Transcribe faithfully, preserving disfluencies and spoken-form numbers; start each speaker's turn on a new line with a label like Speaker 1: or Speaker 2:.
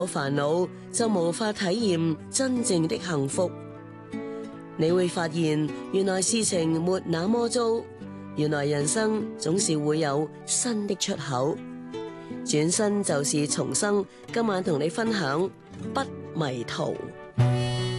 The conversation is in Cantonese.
Speaker 1: 煩惱就無法體驗真正的幸福。你會發現，原來事情沒那麼糟，原來人生總是會有新的出口。轉身就是重生，今晚同你分享不迷途。